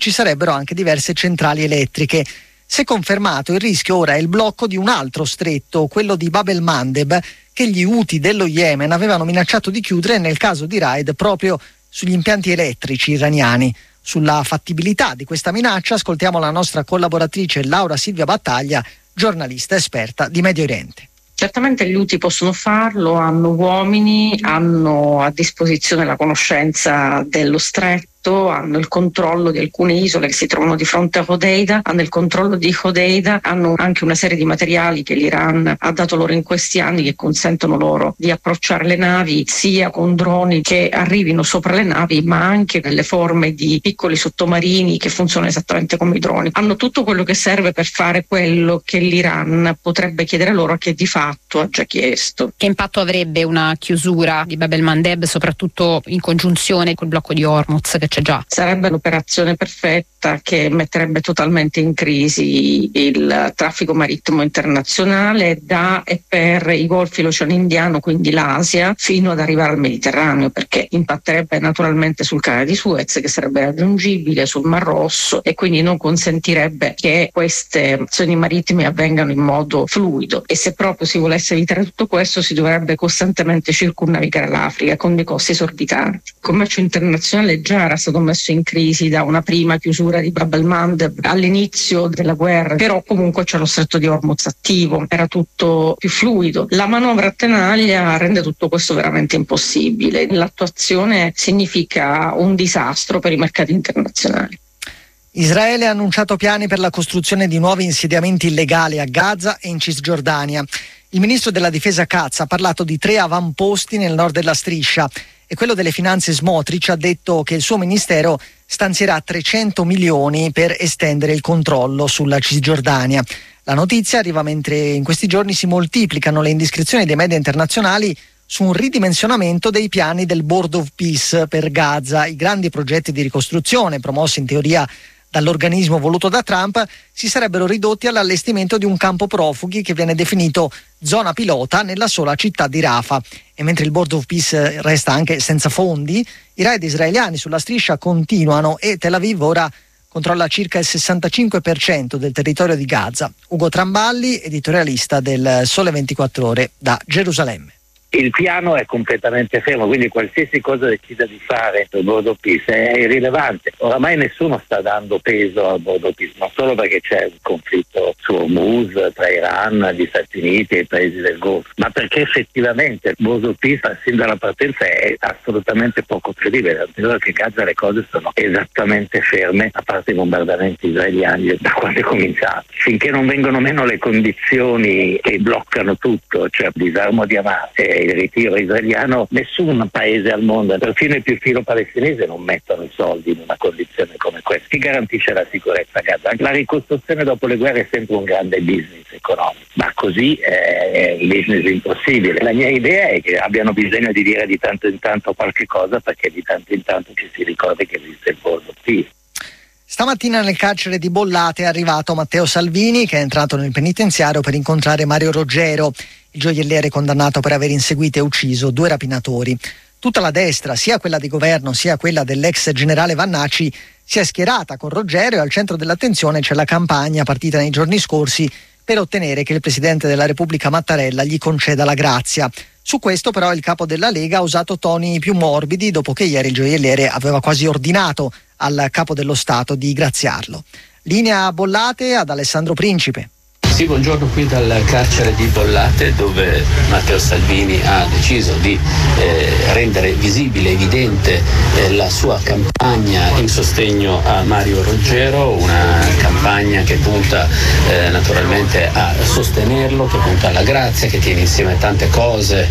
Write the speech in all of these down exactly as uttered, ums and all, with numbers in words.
ci sarebbero anche diverse centrali elettriche. Se confermato, il rischio ora è il blocco di un altro stretto, quello di Bab el-Mandeb, che gli Houthi dello Yemen avevano minacciato di chiudere nel caso di raid proprio sugli impianti elettrici iraniani. Sulla fattibilità di questa minaccia ascoltiamo la nostra collaboratrice Laura Silvia Battaglia, giornalista esperta di Medio Oriente. Certamente gli Houthi possono farlo, hanno uomini, hanno a disposizione la conoscenza dello stretto, hanno il controllo di alcune isole che si trovano di fronte a Hodeida, hanno il controllo di Hodeida, hanno anche una serie di materiali che l'Iran ha dato loro in questi anni che consentono loro di approcciare le navi sia con droni che arrivino sopra le navi, ma anche nelle forme di piccoli sottomarini che funzionano esattamente come i droni. Hanno tutto quello che serve per fare quello che l'Iran potrebbe chiedere loro, che di fatto ha già chiesto. Che impatto avrebbe una chiusura di Bab el-Mandeb, soprattutto in congiunzione col blocco di Hormuz che c'è già? Sarebbe l'operazione perfetta che metterebbe totalmente in crisi il traffico marittimo internazionale da e per i golfi, l'Oceano Indiano, quindi l'Asia, fino ad arrivare al Mediterraneo, perché impatterebbe naturalmente sul canale di Suez, che sarebbe raggiungibile, sul Mar Rosso, e quindi non consentirebbe che queste azioni marittime avvengano in modo fluido. E se proprio si volesse evitare tutto questo, si dovrebbe costantemente circumnavigare l'Africa con dei costi esorbitanti. Il commercio internazionale già era stato messo in crisi da una prima chiusura di Bab el-Mandeb all'inizio della guerra, però comunque c'è lo stretto di Hormuz attivo, era tutto più fluido. La manovra a tenaglia rende tutto questo veramente impossibile. L'attuazione significa un disastro per i mercati internazionali. Israele ha annunciato piani per la costruzione di nuovi insediamenti illegali a Gaza e in Cisgiordania. Il ministro della difesa Katz ha parlato di tre avamposti nel nord della striscia e quello delle finanze Smotrich ha detto che il suo ministero stanzierà trecento milioni per estendere il controllo sulla Cisgiordania. La notizia arriva mentre in questi giorni si moltiplicano le indiscrezioni dei media internazionali su un ridimensionamento dei piani del Board of Peace per Gaza. I grandi progetti di ricostruzione promossi in teoria dall'organismo voluto da Trump si sarebbero ridotti all'allestimento di un campo profughi che viene definito zona pilota nella sola città di Rafah. E mentre il Board of Peace resta anche senza fondi, i raid israeliani sulla striscia continuano e Tel Aviv ora controlla circa il sessantacinque per cento del territorio di Gaza. Ugo Tramballi, editorialista del Sole ventiquattro Ore da Gerusalemme. Il piano è completamente fermo, quindi qualsiasi cosa decida di fare il Board of Peace è irrilevante. Oramai nessuno sta dando peso al Board of Peace, non solo perché c'è un conflitto su Hormuz tra Iran, gli Stati Uniti e i paesi del Golfo, ma perché effettivamente il Board of Peace sin dalla partenza è assolutamente poco credibile. È che Gaza le cose sono esattamente ferme, a parte i bombardamenti israeliani da quando è cominciato. Finché non vengono meno le condizioni che bloccano tutto, cioè il disarmo di Hamas e il ritiro israeliano, nessun paese al mondo, perfino il più filo palestinese, non mettono i soldi in una condizione come questa. Chi garantisce la sicurezza a Gaza? La ricostruzione dopo le guerre è sempre un grande business economico, ma così è un business impossibile. La mia idea è che abbiano bisogno di dire di tanto in tanto qualche cosa, perché di tanto in tanto ci si ricordi che esiste il Board of Peace. Stamattina nel carcere di Bollate è arrivato Matteo Salvini, che è entrato nel penitenziario per incontrare Mario Roggero, il gioielliere condannato per aver inseguito e ucciso due rapinatori. Tutta la destra, sia quella di governo sia quella dell'ex generale Vannacci, si è schierata con Roggero e al centro dell'attenzione c'è la campagna partita nei giorni scorsi per ottenere che il Presidente della Repubblica Mattarella gli conceda la grazia. Su questo però il capo della Lega ha usato toni più morbidi dopo che ieri il gioielliere aveva quasi ordinato al capo dello Stato di graziarlo. Linea a Bollate ad Alessandro Principe. Sì, buongiorno qui dal carcere di Bollate, dove Matteo Salvini ha deciso di eh, rendere visibile, evidente eh, la sua campagna in sostegno a Mario Roggero, una campagna che punta eh, naturalmente a sostenerlo, che punta alla grazia, che tiene insieme tante cose,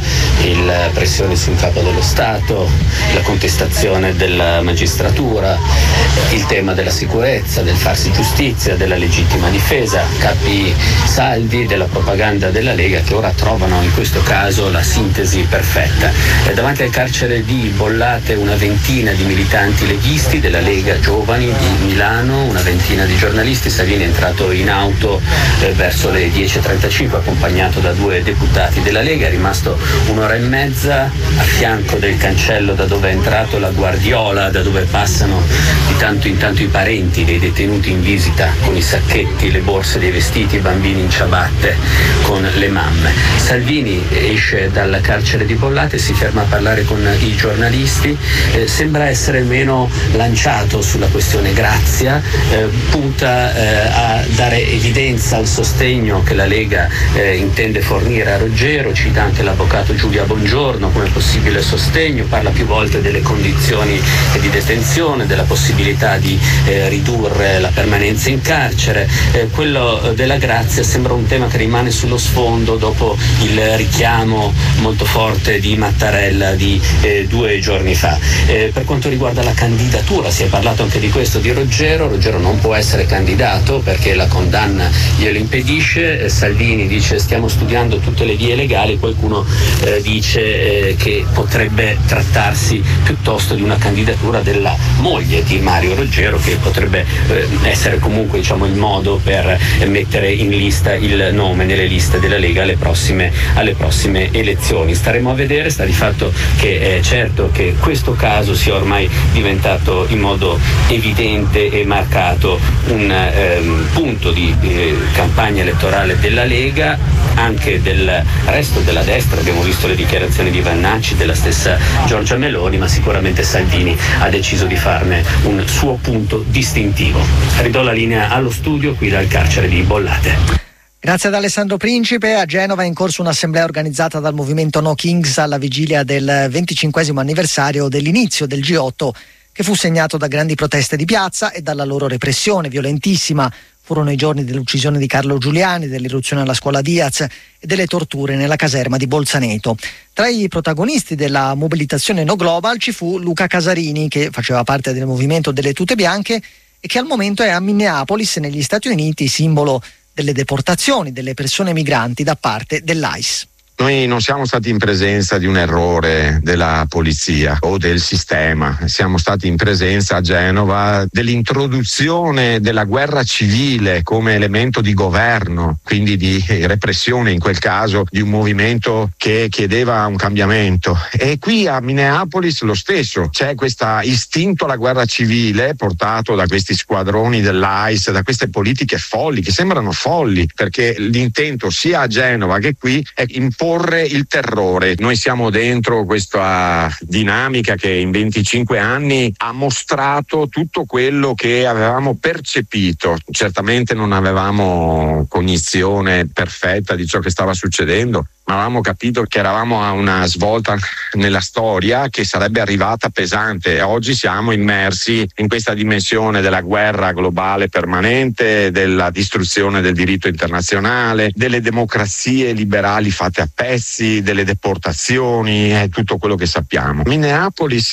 il pressione sul capo dello Stato, la contestazione della magistratura, il tema della sicurezza, del farsi giustizia, della legittima difesa, capi saldi della propaganda della Lega, che ora trovano in questo caso la sintesi perfetta. Eh, davanti al carcere di Bollate una ventina di militanti leghisti della Lega Giovani di Milano, una ventina di giornalisti. Salvini è entrato in auto eh, verso le dieci e trentacinque accompagnato da due deputati della Lega, è rimasto un'ora e mezza a fianco del cancello da dove è entrato la guardiola, da dove passano di tanto in tanto i parenti dei detenuti in visita con i sacchetti, le borse dei vestiti, i bambini in ciabatte con le mamme. Salvini esce dal carcere di Bollate, si ferma a parlare con i giornalisti, eh, sembra essere meno lanciato sulla questione Grazia, eh, punta eh, a dare evidenza al sostegno che la Lega eh, intende fornire a Roggero, cita anche l'avvocato Giulia Bongiorno come possibile sostegno, parla più volte delle condizioni di detenzione, della possibilità di eh, ridurre la permanenza in carcere. Eh, quello della Grazia sembra un tema che rimane sullo sfondo dopo il richiamo molto forte di Mattarella di eh, due giorni fa. Eh, per quanto riguarda la candidatura, si è parlato anche di questo di Roggero. Roggero non può essere candidato perché la condanna glielo impedisce. Eh, Salvini dice stiamo studiando tutte le vie legali, qualcuno eh, dice eh, che potrebbe trattarsi piuttosto di una candidatura della moglie di Mario Roggero, che potrebbe eh, essere comunque diciamo il modo per eh, mettere in lista il nome nelle liste della Lega alle prossime, alle prossime elezioni. Staremo a vedere. Sta di fatto che è certo che questo caso sia ormai diventato in modo evidente e marcato un ehm, punto di eh, campagna elettorale della Lega, anche del resto della destra. Abbiamo visto le dichiarazioni di Vannacci, della stessa Giorgia Meloni, ma sicuramente Salvini ha deciso di farne un suo punto distintivo. Ridò la linea allo studio qui dal carcere di Bollate. Grazie ad Alessandro Principe. A Genova è in corso un'assemblea organizzata dal movimento No Kings alla vigilia del venticinquesimo anniversario dell'inizio del G otto, che fu segnato da grandi proteste di piazza e dalla loro repressione violentissima. Furono i giorni dell'uccisione di Carlo Giuliani, dell'irruzione alla scuola Diaz e delle torture nella caserma di Bolzaneto. Tra i protagonisti della mobilitazione No Global ci fu Luca Casarini, che faceva parte del movimento delle tute bianche e che al momento è a Minneapolis, negli Stati Uniti, simbolo delle deportazioni delle persone migranti da parte dell'I C E. Noi non siamo stati in presenza di un errore della polizia o del sistema, siamo stati in presenza a Genova dell'introduzione della guerra civile come elemento di governo, quindi di repressione in quel caso di un movimento che chiedeva un cambiamento. E qui a Minneapolis lo stesso, c'è questo istinto alla guerra civile portato da questi squadroni dell'I C E, da queste politiche folli che sembrano folli, perché l'intento sia a Genova che qui è imporre il terrore. Noi siamo dentro questa dinamica che in venticinque anni ha mostrato tutto quello che avevamo percepito. Certamente non avevamo cognizione perfetta di ciò che stava succedendo, ma avevamo capito che eravamo a una svolta nella storia che sarebbe arrivata pesante, e oggi siamo immersi in questa dimensione della guerra globale permanente, della distruzione del diritto internazionale, delle democrazie liberali fatte a pezzi, delle deportazioni e tutto quello che sappiamo. Minneapolis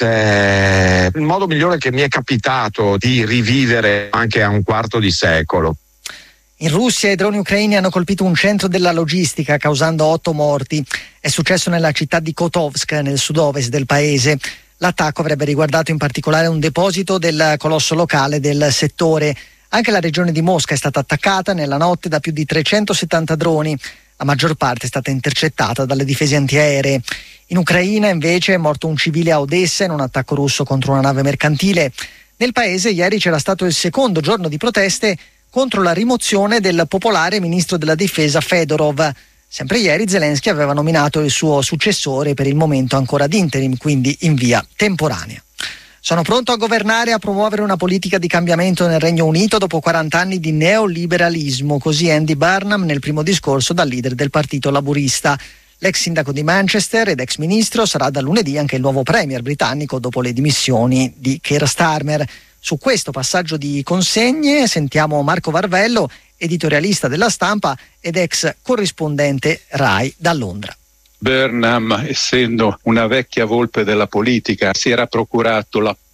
è il modo migliore che mi è capitato di rivivere anche a un quarto di secolo. In Russia i droni ucraini hanno colpito un centro della logistica causando otto morti. È successo nella città di Kotovsk, nel sud-ovest del paese. L'attacco avrebbe riguardato in particolare un deposito del colosso locale del settore. Anche la regione di Mosca è stata attaccata nella notte da più di trecentosettanta droni. La maggior parte è stata intercettata dalle difese antiaeree. In Ucraina invece è morto un civile a Odessa in un attacco russo contro una nave mercantile. Nel paese ieri c'era stato il secondo giorno di proteste contro la rimozione del popolare ministro della difesa Fedorov. Sempre ieri Zelensky aveva nominato il suo successore, per il momento ancora ad interim, quindi in via temporanea. Sono pronto a governare e a promuovere una politica di cambiamento nel Regno Unito dopo quaranta anni di neoliberalismo, così Andy Burnham nel primo discorso dal leader del Partito Laburista. L'ex sindaco di Manchester ed ex ministro sarà da lunedì anche il nuovo premier britannico dopo le dimissioni di Keir Starmer. Su questo passaggio di consegne sentiamo Marco Varvello, editorialista della Stampa ed ex corrispondente Rai da Londra. Burnham, essendo una vecchia volpe della politica, si era procurato l'appoggio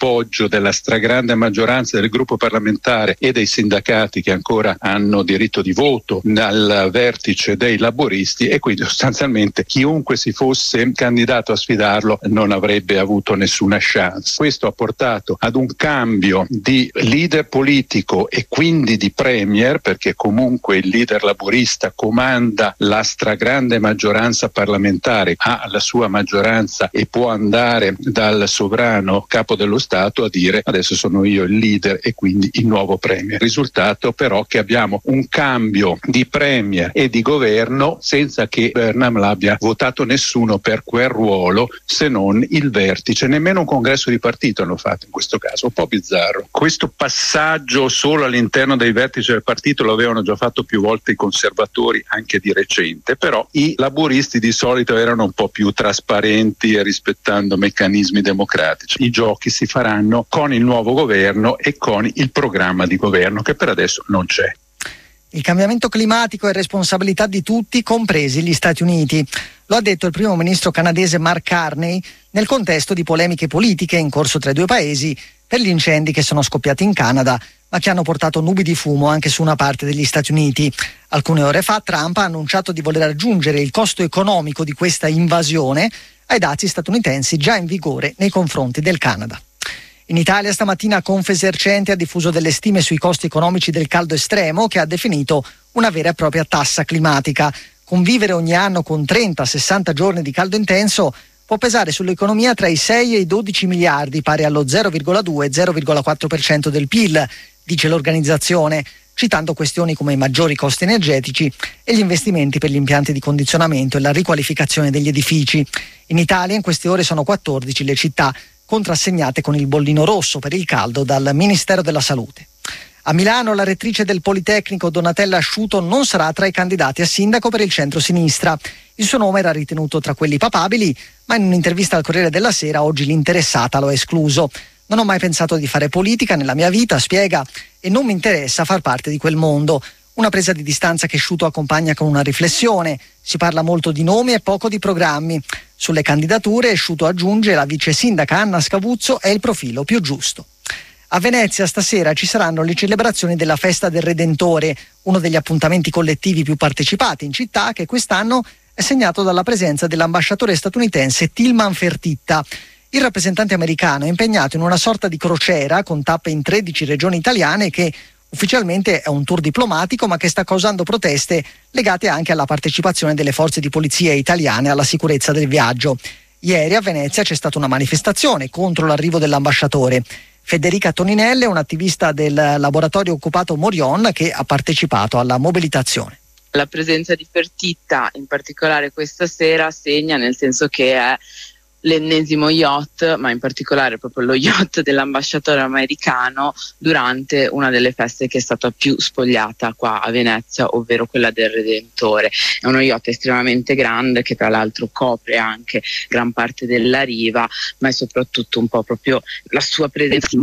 l'appoggio della stragrande maggioranza del gruppo parlamentare e dei sindacati che ancora hanno diritto di voto al vertice dei laboristi, e quindi sostanzialmente chiunque si fosse candidato a sfidarlo non avrebbe avuto nessuna chance. Questo ha portato ad un cambio di leader politico e quindi di premier, perché comunque il leader laburista comanda la stragrande maggioranza parlamentare, ha la sua maggioranza e può andare dal sovrano capo dello Stato a dire adesso sono io il leader e quindi il nuovo premier. Risultato però che abbiamo un cambio di premier e di governo senza che Burnham l'abbia votato nessuno per quel ruolo, se non il vertice. Nemmeno un congresso di partito hanno fatto in questo caso, un po' bizzarro. Questo passaggio solo all'interno dei vertici del partito lo avevano già fatto più volte i conservatori anche di recente, però i laburisti di solito erano un po' più trasparenti e rispettando meccanismi democratici. I giochi si faranno con il nuovo governo e con il programma di governo che per adesso non c'è. Il cambiamento climatico è responsabilità di tutti, compresi gli Stati Uniti. Lo ha detto il primo ministro canadese Mark Carney nel contesto di polemiche politiche in corso tra i due paesi per gli incendi che sono scoppiati in Canada, ma che hanno portato nubi di fumo anche su una parte degli Stati Uniti. Alcune ore fa Trump ha annunciato di voler aggiungere il costo economico di questa invasione ai dazi statunitensi già in vigore nei confronti del Canada. In Italia stamattina Confesercenti ha diffuso delle stime sui costi economici del caldo estremo che ha definito una vera e propria tassa climatica. Convivere ogni anno con trenta sessanta giorni di caldo intenso può pesare sull'economia tra i sei e i dodici miliardi, pari allo zero virgola due zero virgola quattro per cento del P I L, dice l'organizzazione, citando questioni come i maggiori costi energetici e gli investimenti per gli impianti di condizionamento e la riqualificazione degli edifici. In Italia in queste ore sono quattordici le città contrassegnate con il bollino rosso per il caldo dal Ministero della Salute. A Milano la rettrice del Politecnico Donatella Asciuto non sarà tra i candidati a sindaco per il centro-sinistra. Il suo nome era ritenuto tra quelli papabili, ma in un'intervista al Corriere della Sera oggi l'interessata lo ha escluso. Non ho mai pensato di fare politica nella mia vita, spiega, e non mi interessa far parte di quel mondo. Una presa di distanza che Asciuto accompagna con una riflessione. Si parla molto di nomi e poco di programmi. Sulle candidature Asciuto aggiunge la vice sindaca Anna Scavuzzo è il profilo più giusto. A Venezia stasera ci saranno le celebrazioni della Festa del Redentore, uno degli appuntamenti collettivi più partecipati in città, che quest'anno è segnato dalla presenza dell'ambasciatore statunitense Tillman Fertitta. Il rappresentante americano è impegnato in una sorta di crociera con tappe in tredici regioni italiane che ufficialmente è un tour diplomatico, ma che sta causando proteste legate anche alla partecipazione delle forze di polizia italiane alla sicurezza del viaggio. Ieri a Venezia c'è stata una manifestazione contro l'arrivo dell'ambasciatore. Federica Toninelle è un'attivista del laboratorio occupato Morion che ha partecipato alla mobilitazione. La presenza di Fertitta, in particolare questa sera, segna, nel senso che è l'ennesimo yacht, ma in particolare proprio lo yacht dell'ambasciatore americano durante una delle feste che è stata più spogliata qua a Venezia, ovvero quella del Redentore. È uno yacht estremamente grande che tra l'altro copre anche gran parte della riva, ma è soprattutto un po' proprio la sua presenza